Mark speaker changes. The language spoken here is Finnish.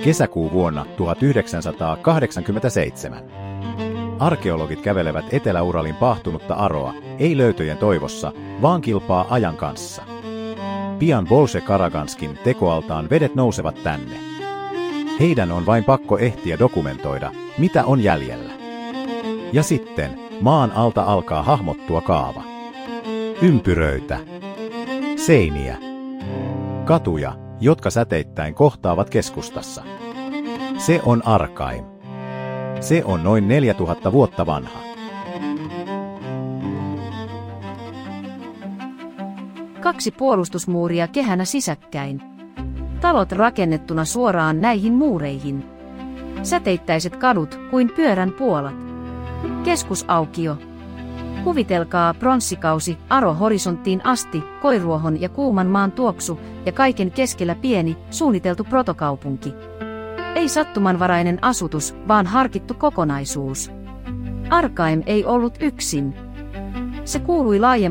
Speaker 1: Kesäkuu vuonna 1987. Arkeologit kävelevät Etelä-Uralin paahtunutta Aroa, ei löytöjen toivossa, vaan kilpaa ajan kanssa. Pian Bolshe-Karaganskin tekoaltaan vedet nousevat tänne. Heidän on vain pakko ehtiä dokumentoida, mitä on jäljellä. Ja sitten, maan alta alkaa hahmottua kaava. Ympyröitä. Seiniä. Katuja, jotka säteittäin kohtaavat keskustassa. Se on Arkaim. Se on noin 4000 vuotta vanha.
Speaker 2: Kaksi puolustusmuuria kehänä sisäkkäin. Talot rakennettuna suoraan näihin muureihin. Säteittäiset kadut kuin pyörän puolat. Keskusaukio. Kuvitelkaa pronssikausi, Aro horisonttiin asti, koiruohon ja kuuman maan tuoksu ja kaiken keskellä pieni, suunniteltu protokaupunki. Ei sattumanvarainen asutus, vaan harkittu kokonaisuus. Arkaim ei ollut yksin. Se kuului laajemmin